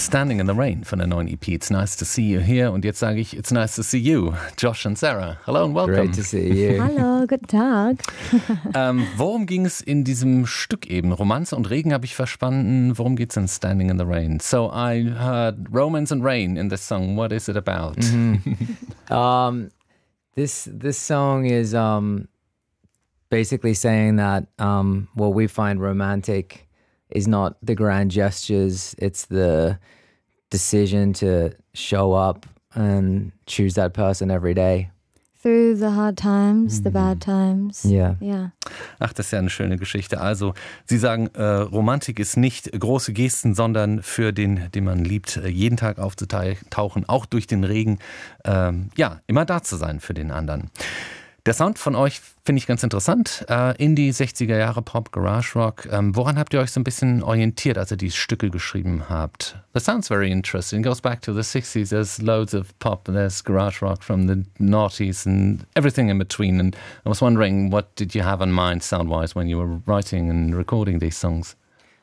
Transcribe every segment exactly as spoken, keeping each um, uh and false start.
Standing in the Rain von der neuen E P. It's nice to see you here. Und jetzt sage ich, it's nice to see you, Josh and Sarah. Hello and welcome. Great to see you. Hallo, guten Tag. ähm, worum ging es in diesem Stück eben? Romanze und Regen habe ich verstanden. Worum geht es in Standing in the Rain? So I heard romance and rain in this song. What is it about? Mm-hmm. um, this this song is um, basically saying that um, what we find romantic is not the grand gestures, it's the decision to show up and choose that person every day. Through the hard times, the bad times. Yeah. Yeah. Ach, das ist ja eine schöne Geschichte. Also, Sie sagen, äh, Romantik ist nicht große Gesten, sondern für den, den man liebt, äh, jeden Tag aufzutauchen, auch durch den Regen, ähm, ja, immer da zu sein für den anderen. Der Sound von euch finde ich ganz interessant. Äh, Indie, sechziger Jahre Pop, Garage Rock. Ähm, woran habt ihr euch so ein bisschen orientiert, als ihr die Stücke geschrieben habt? That sounds very interesting. It goes back to the sixties. There's loads of pop, there's Garage Rock from the noughties and everything in between. And I was wondering, what did you have in mind sound-wise when you were writing and recording these songs?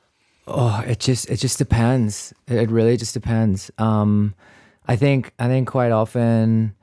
Oh, it just it just depends. It really just depends. Um, I think I think quite often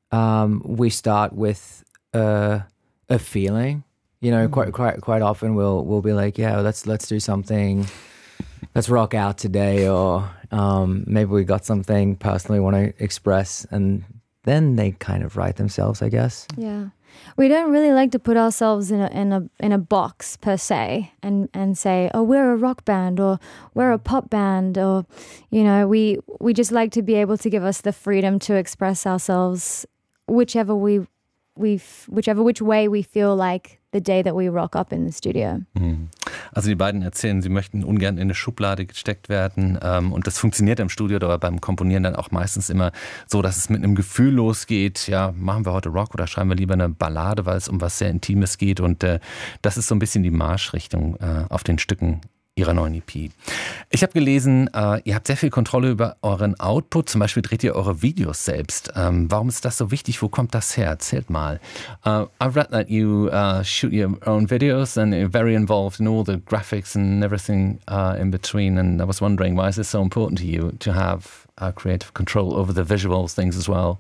um, we start with Uh, a feeling, you know. Mm-hmm. Quite, quite, quite often we'll we'll be like, yeah, let's let's do something, let's rock out today, or um, maybe we got something personally we want to express, and then they kind of write themselves, I guess. Yeah, we don't really like to put ourselves in a in a in a box per se, and and say, oh, we're a rock band or we're a pop band, or you know, we we just like to be able to give us the freedom to express ourselves, whichever we. We, whichever which way we feel like the day that we rock up in the studio. Also die beiden erzählen, sie möchten ungern in eine Schublade gesteckt werden, ähm, und das funktioniert im Studio oder beim Komponieren dann auch meistens immer so, dass es mit einem Gefühl losgeht, ja, machen wir heute Rock oder schreiben wir lieber eine Ballade, weil es um was sehr Intimes geht, und äh, das ist so ein bisschen die Marschrichtung äh, auf den Stücken Ihrer neuen E P. Ich habe gelesen, äh, ihr habt sehr viel Kontrolle über euren Output. Zum Beispiel dreht ihr eure Videos selbst. Ähm, warum ist das so wichtig? Wo kommt das her? Erzählt mal. Uh, I've read that you uh, shoot your own videos and you're very involved in all the graphics and everything uh, in between. And I was wondering, why is it so important to you to have uh, creative control over the visuals things as well?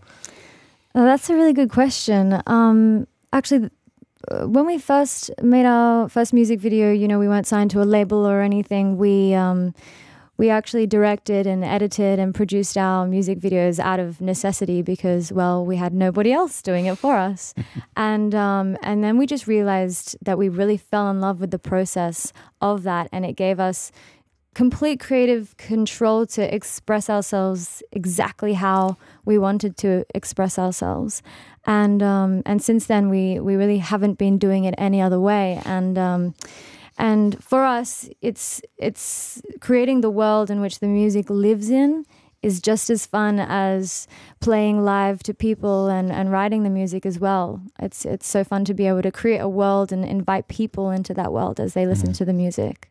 Oh, that's a really good question. Um, actually, when we first made our first music video, you know, we weren't signed to a label or anything. We um, we actually directed and edited and produced our music videos out of necessity because, well, we had nobody else doing it for us. and um, and then we just realized that we really fell in love with the process of that, and it gave us complete creative control to express ourselves exactly how we wanted to express ourselves. And um, and since then, we, we really haven't been doing it any other way. And um, and for us, it's it's creating the world in which the music lives in is just as fun as playing live to people and, and writing the music as well. It's it's so fun to be able to create a world and invite people into that world as they listen mhm. to the music.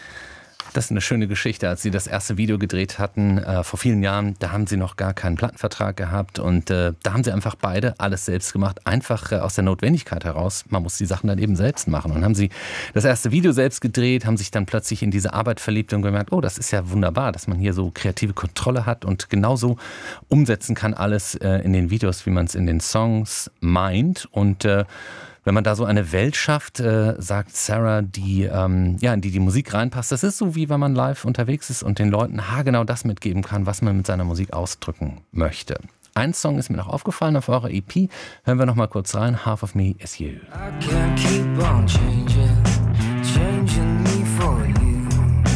Das ist eine schöne Geschichte. Als Sie das erste Video gedreht hatten, äh, vor vielen Jahren, da haben Sie noch gar keinen Plattenvertrag gehabt, und äh, da haben Sie einfach beide alles selbst gemacht, einfach äh, aus der Notwendigkeit heraus. Man muss die Sachen dann eben selbst machen, und haben Sie das erste Video selbst gedreht, haben sich dann plötzlich in diese Arbeit verliebt und gemerkt, oh, das ist ja wunderbar, dass man hier so kreative Kontrolle hat und genauso umsetzen kann alles äh, in den Videos, wie man es in den Songs meint. Und äh, wenn man da so eine Welt schafft, äh, sagt Sarah, die, ähm, ja, in die die Musik reinpasst, das ist so, wie wenn man live unterwegs ist und den Leuten haargenau das mitgeben kann, was man mit seiner Musik ausdrücken möchte. Ein Song ist mir noch aufgefallen auf eurer E P. Hören wir noch mal kurz rein. Half of Me Is You. I can't keep on changing.